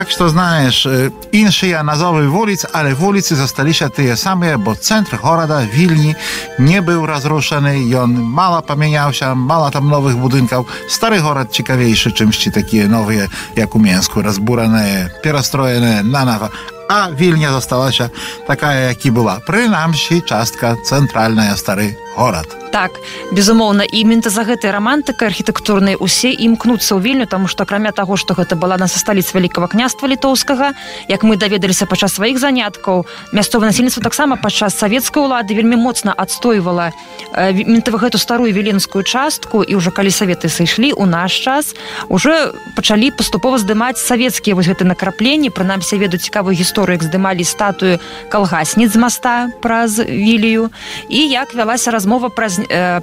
Так что, знаешь, іншыя назовы вулиц, але вулицы засталіся тыя самыя, бо цэнтр горада Вільні не быў разрушаны, ён мала памяняўся, мала там новых будынкаў. Стары горад цікавейшы, чымсьці такія новыя, як у Менску, разбураныя, перастроеныя нанова. А Вільня засталася такая, як і была. Прынамсі, частка цэнтральная стары горад. Так, безумоўна, і менавіта за гэтай рамантыкай архітэктурнай усе імкнуцца ў Вільню, таму што акрамя таго, што гэта была наша сталіца Вялікага княства літоўскага, як мы даведаліся падчас сваіх заняткаў, мясцовае насельніцтва таксама падчас савецкай улады вельмі моцна адстойвала менавіта гэту старую віленскую частку, і ўжо калі саветы сышлі, у наш час уже пачалі паступова здымаць савецкія вось гэтыя накрапленні, прынамсі веду цікавую гісторыю, як здымалі статую калгасніц з моста праз Вілію, і як вялася размова пра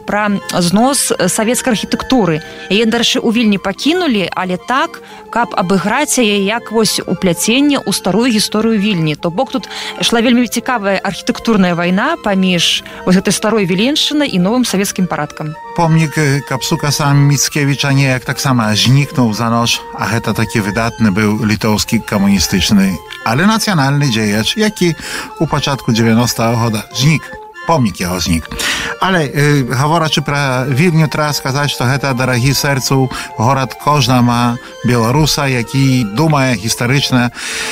знос савецкай архітэктуры. Яе, дарэчы, у Вільні пакінулі, але так, каб абыграць яе як вось упляценне ў старую гісторыю Вільні. То бок тут ішла вельмі цікавая архітэктурная вайна паміж вось гэтай старой віленшчынай і новым савецкім парадкам. Помнік Капсука Міцкевіча неяк таксама знікнуў за ноч, а гэта такі выдатны быў літоўскі камуністычны, але нацыянальны дзеяч, які у пачатку 90-го года знік. Помнік яго знік. Але гаворачы пра Вільню, трэба сказаць, што гэта дарагі сэрцу горад кожнаму беларуса, які думае гістарычна.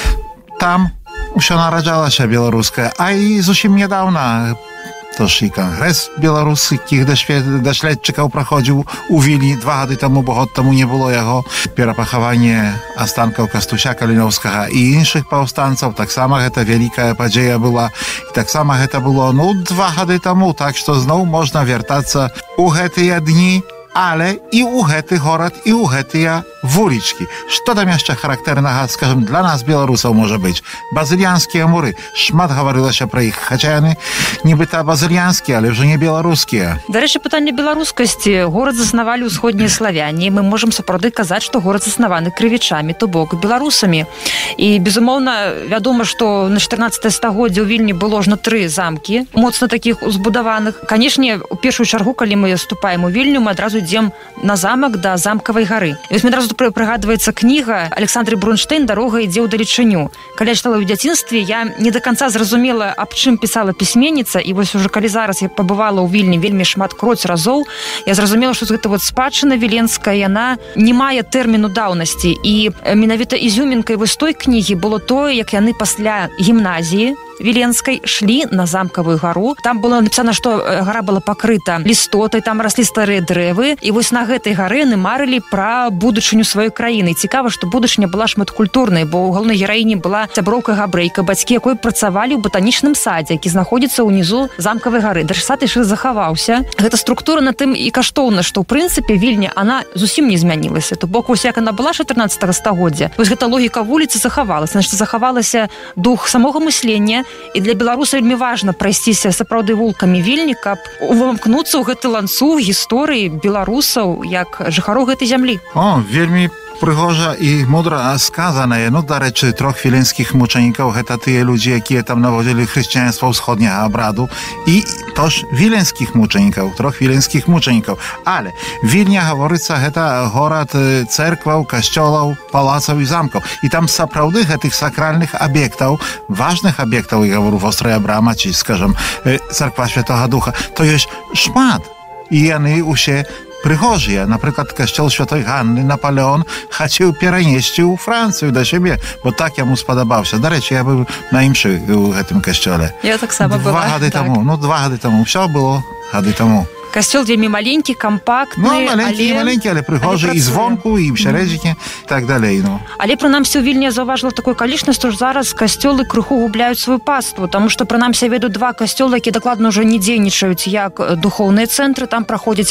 Там усё нараджалася беларускае, а і зусім нядаўна тож і кангрэс беларускіх даследчыкаў праходзіў у Вільні 2 гады таму, бо год таму не было яго. Перапахаванне астанкаў Кастуся Каліноўскага і іншых паўстанцаў, таксама гэта вялікая падзея была. І таксама гэта было 2 гады таму, так што зноў можна вяртацца у гэтыя дні, ale i u гэты горад, і у гэтыя вулічкі. Што там яшчэ характэрнага, скажем, для нас, беларусаў, можа быць? Базыльянскія муры. Шмат гаварылася пра іх, хаця яны нібыта базыльянскія, але ўжо не беларускія. Дарэчы, пытанне беларускасці. Горад заснавалі ўсходнія славяне. Мы можам сапраўды казаць, што горад заснаваны крывічамі, то бок беларусамі. І, безумоўна, вядома, што на 14 стагоддзе ў Вільні было ж на 3 замкі, моцна такіх узбудаваных. Канешне, у першую чаргу, калі мы ступаем у Вільню, мы адразу ідзем на замак да замкавай гары. І вось мне адразу прыгадваецца кніга Александры Брунштейн «Дарога ідзе ўдалечыню». Калі я чытала ў дзяцінстве, я не да канца зразумела, аб чым пісала пісьменніца, і вось уже калі зараз я пабывала ў Вільні вельмі шмат разоў, я зразумела, што гэта вот спадчына віленская, яна не мае тэрміну даўнасці. І менавіта ізюмінкай вось той кнігі было тое, як яны пасля гімназіі Віленскай шлі на замкавую гару. Там было напісана, што гара была пакрыта лістотай, там раслі старыя дрэвы, і вось на гэтай гары яны марылі пра будучыню сваёй краіны. Цікава, што будучыня была шматкультурнай, бо ў галоўнай гераіні была сяброўка-габрэйка, бацькі якой працавалі ў батанічным садзе, які знаходзіцца ўнізу замкавай гары. Сад яшчэ захаваўся. Гэта структура на тым і каштоўна, што ў прынцыпе Вільня, она зусім не змянілася. То бок, вось як она была 14 стагоддзя, вось гэта логіка вуліцы захавалася. Значит, захавалася дух самога мыслення. І для беларуса вельмі важна прайсціся сапраўды вулкамі Вільні, каб увамкнуцца ў гэты ланцуг гісторыі беларусаў як жыхароў гэтай зямлі. О, вельмі прыгожа і мудра сказанае. Ну, дарэчы, 3 віленскіх мучанікаў гэта тыя людзі, якія там наводзілі хрысціянства ўсходняга абраду, і тож віленскіх мучанікаў, 3 віленскіх мучанікаў. Але Вільня, гаворыцца, гэта горад цэркваў, касцёлаў, палацаў і замкаў. І там сапраўды гэтых сакральных аб'ектаў, важных аб'ектаў, я гавару, вострая брама, ці, скажам, царква Святога Духа, то ёсць шмат. І яны усе прыгожыя. Напрыклад, касцёл Святой Ганны Напалеон хацеў перанесці ў Францыю да сябе, бо так яму спадабаўся. Дарэчы, я быў на імшы ў гэтым касцёле. Я таксама была. 2 гады таму. Ну, 2 гады таму. Всё было гады таму. Касцёл вельмі маленькі, кампактны, маленькі, але прыгожы і звонку, і ў сярэдзіне, так далей. Ну. Але, прынамсі, у Вільні я заўважыла такую акалічнасць, што зараз касцёлы крыху губляюць сваю паству, таму што, прынамсі, я веду 2 касцёлы, якія дакладна ўжо не дзейнічаюць як духоўныя цэнтры, там праходзяць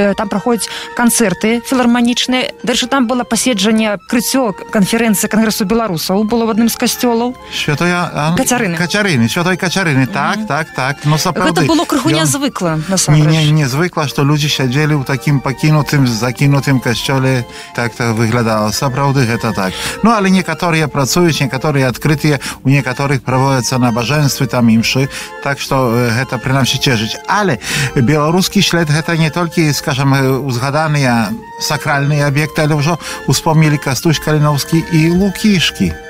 канцэрты філарманічныя. Дарэчы, там было паседжанне, крыццё канферэнцыі Кангрэсу беларусаў было в адным з касцёлаў. Кацярыны. Святой Кацярыны, так. Ну, сапраўды. Гэта было крыху нязвыкла, насамрэч. niezwykle, że ludzie siedzieli w takim pokinutym, zakinutym kościele. Tak to wyglądało. Naprawdę to tak. No ale niektórzy pracują, niektórzy odkryte, u niektórych prowadzące nabożeństwy tam i mszy. Tak, że to przynajmniej cieszyć. Ale białoruski śled to nie tylko, скажем, uzgadany sakralny obiekt, ale już wspomnieli Kostuś Kalinowski i Łukiszki.